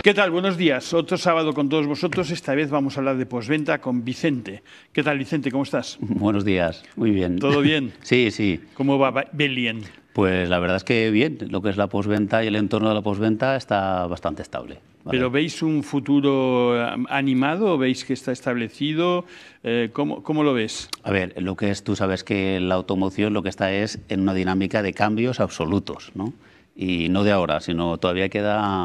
¿Qué tal? Buenos días. Otro sábado con todos vosotros. Esta vez vamos a hablar de postventa con Vicente. ¿Qué tal, Vicente? ¿Cómo estás? Buenos días. Muy bien. ¿Todo bien? Sí, sí. ¿Cómo va Belien? Pues la verdad es que bien. Lo que es la postventa y el entorno de la postventa está bastante estable. ¿Vale? ¿Pero veis un futuro animado o veis que está establecido? ¿Cómo lo ves? A ver, lo que es, tú sabes que la automoción lo que está es en una dinámica de cambios absolutos, ¿no? Y no de ahora, sino todavía queda